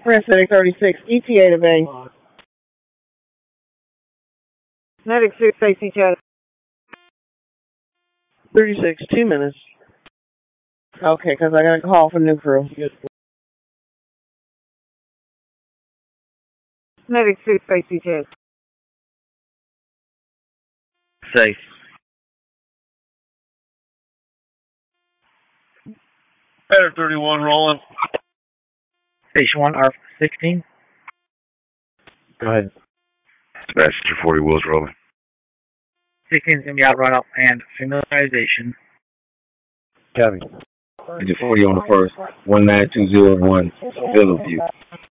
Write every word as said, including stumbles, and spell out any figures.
Press Medic thirty-six, E T A to base. Medic six, Stacy Chat. thirty-six, two minutes. Okay, because I got a call from new crew. Medic six, Stacy Chat. Safe. Header thirty-one rolling. Station one, R sixteen. Go ahead. Passenger forty wheels rolling. sixteen is going to be out run up and familiarization. Copy. Engine forty on the first. one nine two zero one. Villa View.